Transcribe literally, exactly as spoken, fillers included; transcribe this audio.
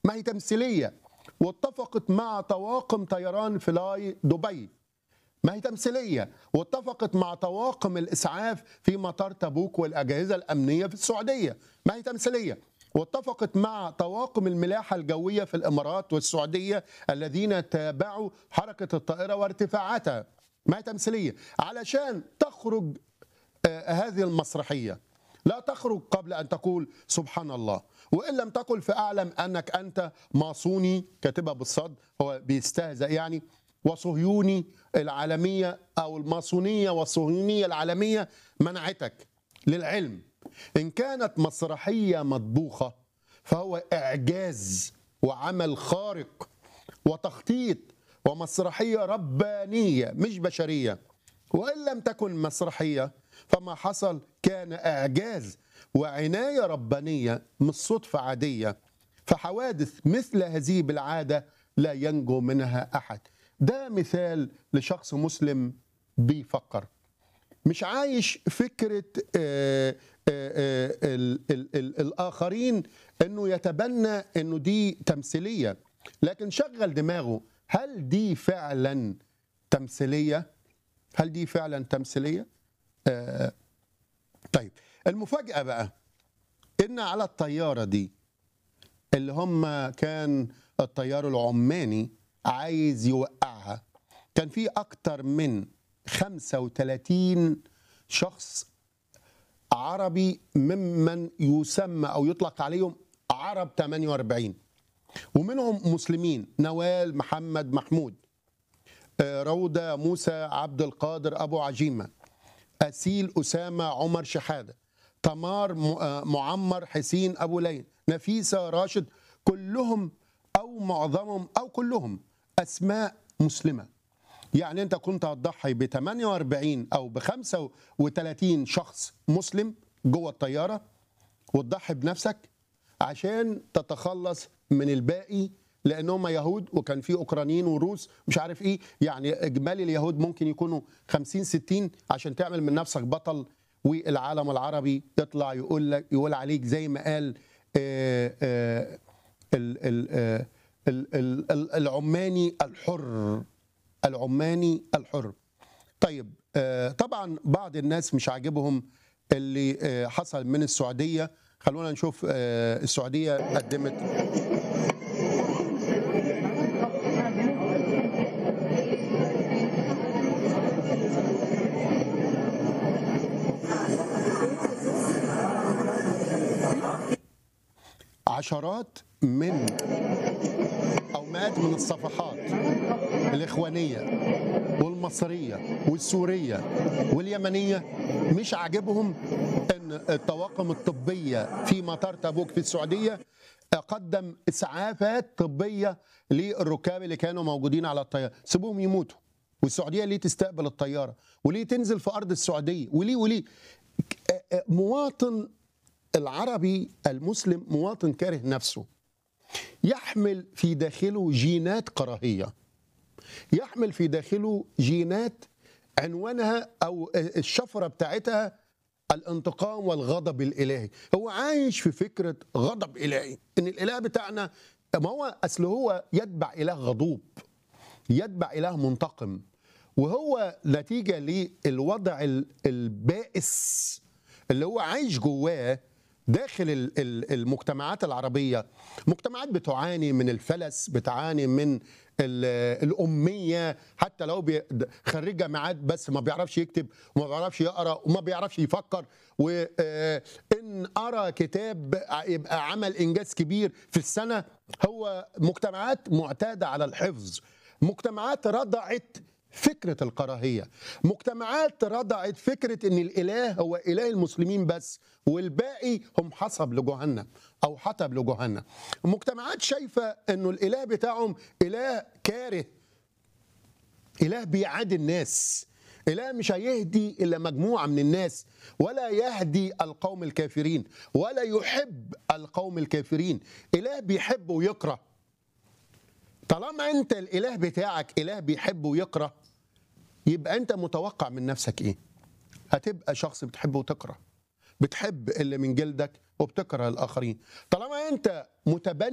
ما هي تمثيلية، واتفقت مع طواقم طيران فلاي دبي، ما هي تمثيلية، واتفقت مع طواقم الإسعاف في مطار تبوك والأجهزة الأمنية في السعودية، ما هي تمثيلية، واتفقت مع طواقم الملاحة الجوية في الإمارات والسعودية الذين تابعوا حركة الطائرة وارتفاعاتها، ما هي تمثيلية، علشان تخرج آه هذه المسرحية. لا تخرج قبل أن تقول سبحان الله، وإن لم تقل فأعلم أنك أنت ماسوني، كاتبها بالصد، هو بيستهزأ يعني، وصهيوني العالمية أو الماسونية والصهيونية العالمية منعتك. للعلم إن كانت مسرحية مطبوخة فهو إعجاز وعمل خارق وتخطيط ومسرحية ربانية مش بشرية. وإن لم تكن مسرحية فما حصل كان إعجاز وعناية ربانية مش صدفة عادية. فحوادث مثل هذه بالعادة لا ينجو منها أحد. ده مثال لشخص مسلم بيفكر، مش عايش فكرة آآ آآ ال ال ال الآخرين أنه يتبنى أنه دي تمثيلية، لكن شغل دماغه، هل دي فعلا تمثيلية؟ هل دي فعلا تمثيلية؟ آه طيب المفاجأة بقى إن على الطيارة دي اللي هم كان الطيار العماني عايز يوقعها، كان في أكتر من خمسة وثلاثين شخص عربي ممن يسمى أو يطلق عليهم عرب ثمانية وأربعين، ومنهم مسلمين، نوال محمد محمود، روضة موسى عبد القادر أبو عجيمة، أسيل أسامة عمر شحادة، تمار معمر حسين أبو لين، نفيسة راشد، كلهم أو معظمهم أو كلهم أسماء مسلمة. يعني أنت كنت هتضحي ب ثمانية وأربعين أو ب خمسة وثلاثين شخص مسلم جوه الطيارة وتضحي بنفسك عشان تتخلص من الباقي، لأنهم يهود وكان في أوكرانيين وروس مش عارف إيه، يعني إجمالي اليهود ممكن يكونوا خمسين ستين، عشان تعمل من نفسك بطل والعالم العربي يطلع يقول لك يقول عليك زي ما قال آآ آآ ال ال ال ال العماني الحر، العماني الحر. طيب طبعا بعض الناس مش عاجبهم اللي حصل من السعودية. خلونا نشوف السعودية قدمت عشرات من أو مئات من الصفحات الإخوانية والمصرية والسورية واليمنية، مش عاجبهم أن الطواقم الطبية في مطار تبوك في السعودية قدم إسعافات طبية للركاب اللي كانوا موجودين على الطيارة. سيبوهم يموتوا، والسعودية ليه تستقبل الطيارة وليه تنزل في أرض السعودية وليه وليه مواطن العربي المسلم مواطن كاره نفسه، يحمل في داخله جينات كراهية، يحمل في داخله جينات عنوانها أو الشفرة بتاعتها الانتقام والغضب الإلهي. هو عايش في فكرة غضب إلهي، إن الإله بتاعنا، ما هو أصل هو يتبع إله غضوب، يتبع إله منتقم، وهو نتيجة للوضع البائس اللي هو عايش جواه داخل المجتمعات العربية. مجتمعات بتعاني من الفلس، بتعاني من الأمية، حتى لو خريج جامعات بس ما بيعرفش يكتب وما بيعرفش يقرأ وما بيعرفش يفكر، وإن أرى كتاب يبقى عمل إنجاز كبير في السنة. هو مجتمعات معتادة على الحفظ، مجتمعات رضعت فكرة الكراهية، مجتمعات رضعت فكرة ان الاله هو اله المسلمين بس والباقي هم حصب لجهنم او حطب لجهنم. مجتمعات شايفة انه الاله بتاعهم اله كاره، اله بيعادي الناس، اله مش هيهدي الا مجموعة من الناس، ولا يهدي القوم الكافرين ولا يحب القوم الكافرين، اله بيحب ويكره. طالما انت الاله بتاعك اله بيحب ويكره، يبقى انت متوقع من نفسك ايه؟ هتبقى شخص بتحب وتكره، بتحب اللي من جلدك وبتكره الاخرين. طالما انت متبني